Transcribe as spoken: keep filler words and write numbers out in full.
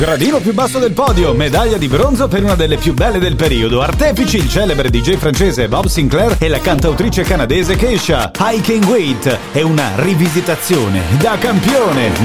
Gradino più basso del podio, medaglia di bronzo per una delle più belle del periodo. Artefici il celebre D J francese Bob Sinclair e la cantautrice canadese Keisha. I Can't Wait è una rivisitazione da campione.